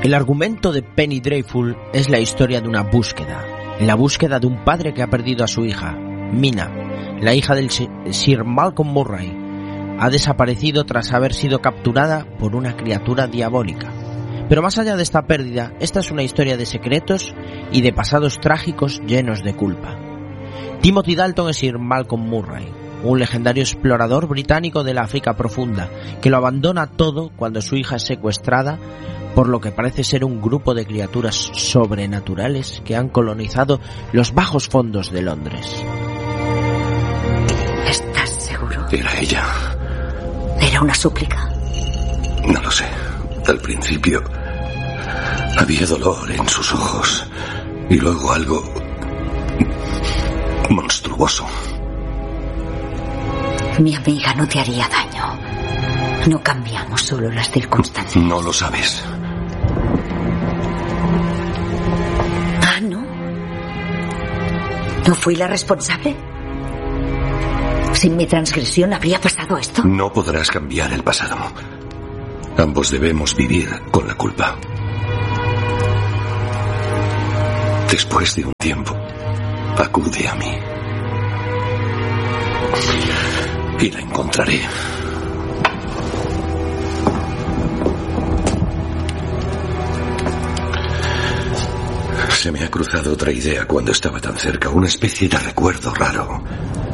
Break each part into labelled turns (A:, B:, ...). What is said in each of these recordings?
A: El argumento de Penny Dreadful es la historia de una búsqueda, la búsqueda de un padre que ha perdido a su hija, Mina, la hija del Sir Malcolm Murray. Ha desaparecido tras haber sido capturada por una criatura diabólica. Pero más allá de esta pérdida, esta es una historia de secretos y de pasados trágicos llenos de culpa. Timothy Dalton es Sir Malcolm Murray, un legendario explorador británico de la África profunda, que lo abandona todo cuando su hija es secuestrada por lo que parece ser un grupo de criaturas sobrenaturales que han colonizado los bajos fondos de Londres.
B: ¿Estás seguro?
C: Era ella.
B: ¿Era una súplica?
C: No lo sé. Al principio había dolor en sus ojos y luego algo monstruoso.
B: Mi amiga no te haría daño. No cambiamos, solo las circunstancias.
C: No lo sabes.
B: Ah, ¿no? ¿No fui la responsable? ¿Sin mi transgresión habría pasado esto?
C: No podrás cambiar el pasado. Ambos debemos vivir con la culpa. Después de un tiempo, acude a mí. Y la encontraré. Se me ha cruzado otra idea cuando estaba tan cerca, una especie de recuerdo raro.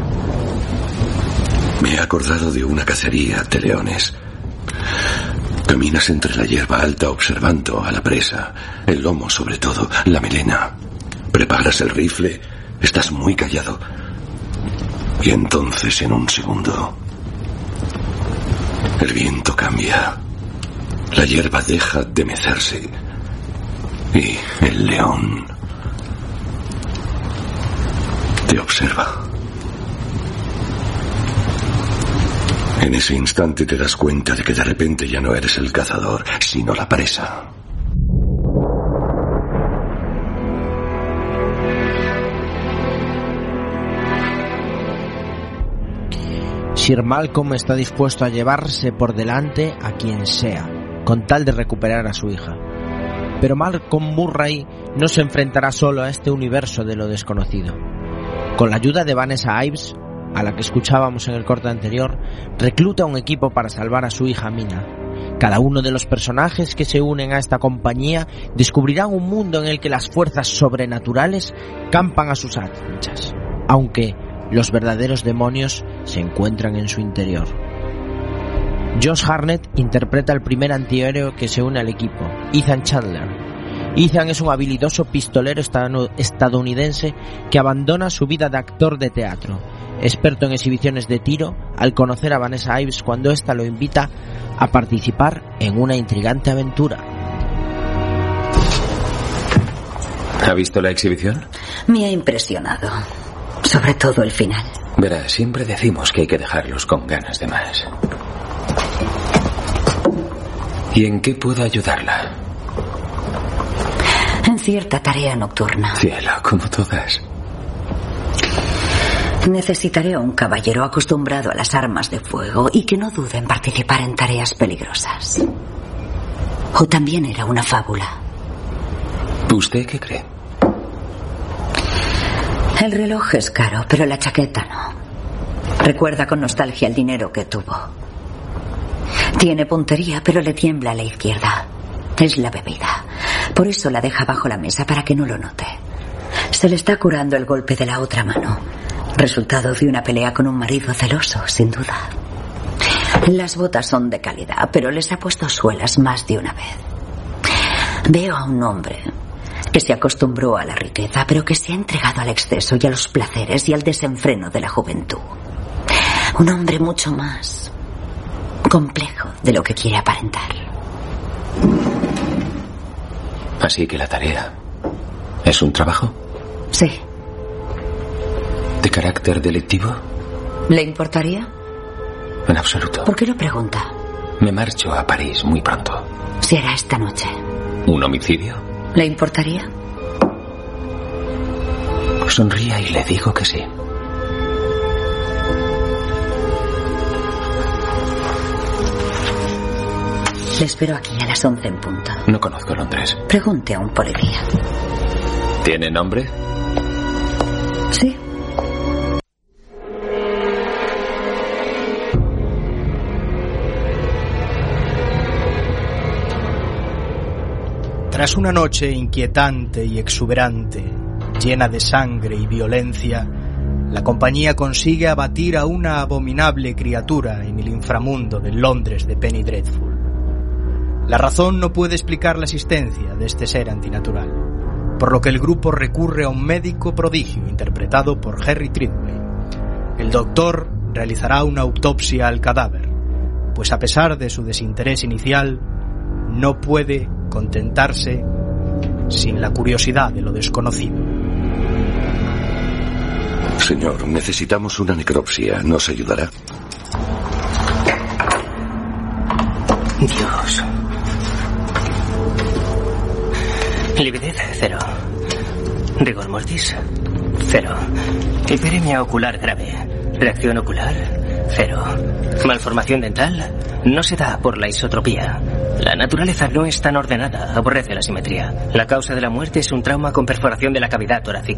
C: Me he acordado de una cacería de leones. Caminas entre la hierba alta observando a la presa, el lomo sobre todo, la melena. Preparas el rifle, estás muy callado. Y entonces, en un segundo, el viento cambia. La hierba deja de mecerse. Y el león te observa. En ese instante te das cuenta de que de repente ya no eres el cazador, sino la presa.
A: Sir Malcolm está dispuesto a llevarse por delante a quien sea, con tal de recuperar a su hija. Pero Malcolm Murray no se enfrentará solo a este universo de lo desconocido. Con la ayuda de Vanessa Ives, a la que escuchábamos en el corte anterior, recluta un equipo para salvar a su hija Mina. Cada uno de los personajes que se unen a esta compañía descubrirán un mundo en el que las fuerzas sobrenaturales campan a sus anchas, aunque los verdaderos demonios se encuentran en su interior. Josh Hartnett interpreta al primer antihéroe que se une al equipo, Ethan Chandler. Ethan es un habilidoso pistolero estadounidense que abandona su vida de actor de teatro, experto en exhibiciones de tiro, al conocer a Vanessa Ives cuando ésta lo invita a participar en una intrigante aventura.
D: ¿Ha visto la exhibición?
B: Me ha impresionado, sobre todo el final.
D: Verá, siempre decimos que hay que dejarlos con ganas de más. ¿Y en qué puedo ayudarla?
B: En cierta tarea nocturna.
D: Cielo, como todas.
B: Necesitaré a un caballero acostumbrado a las armas de fuego y que no dude en participar en tareas peligrosas. ¿O también era una fábula?
D: ¿Usted qué cree?
B: El reloj es caro, pero la chaqueta no. Recuerda con nostalgia el dinero que tuvo. Tiene puntería, pero le tiembla a la izquierda. Es la bebida. Por eso la deja bajo la mesa para que no lo note. Se le está curando el golpe de la otra mano. Resultado de una pelea con un marido celoso, sin duda. Las botas son de calidad, pero les ha puesto suelas más de una vez. Veo a un hombre que se acostumbró a la riqueza, pero que se ha entregado al exceso y a los placeres y al desenfreno de la juventud. Un hombre mucho más complejo de lo que quiere aparentar.
D: Así que la tarea es un trabajo.
B: Sí.
D: ¿De carácter delictivo?
B: ¿Le importaría?
D: En absoluto.
B: ¿Por qué lo pregunta?
D: Me marcho a París muy pronto.
B: Se hará esta noche.
D: ¿Un homicidio?
B: ¿Le importaría?
D: Sonría y le digo que sí.
B: Le espero aquí a las 11 en punto.
D: No conozco Londres.
B: Pregunte a un policía.
D: ¿Tiene nombre?
B: Sí.
E: Tras una noche inquietante y exuberante, llena de sangre y violencia, la compañía consigue abatir a una abominable criatura en el inframundo del Londres de Penny Dreadful. La razón no puede explicar la existencia de este ser antinatural, por lo que el grupo recurre a un médico prodigio interpretado por Harry Tridway. El doctor realizará una autopsia al cadáver, pues a pesar de su desinterés inicial, no puede contentarse sin la curiosidad de lo desconocido.
C: Señor, necesitamos una necropsia. ¿Nos ayudará?
F: Dios. Lividez, 0. Rigor mortis, 0. Hiperemia ocular grave. Reacción ocular, 0. Malformación dental no se da por la isotropía. La naturaleza no es tan ordenada, aborrece la simetría. La causa de la muerte es un trauma con perforación de la cavidad torácica.